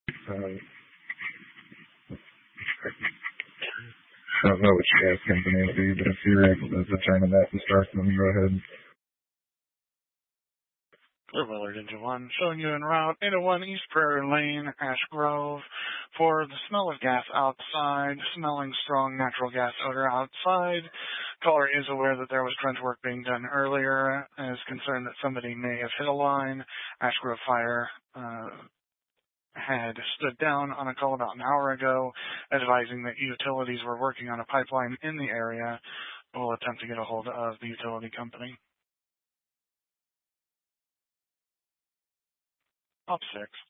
I don't know which gas company it would be, but if you're able to determine that to start, then go ahead. Willard Engine 1, showing you en route 801 East Prairie Lane, Ash Grove, for the smell of gas outside, smelling strong natural gas odor outside. Caller is aware that there was trench work being done earlier, and is concerned that somebody may have hit a line. Ash Grove Fire had stood down on a call about an hour ago, advising that utilities were working on a pipeline in the area. We'll attempt to get a hold of the utility company. Op 6.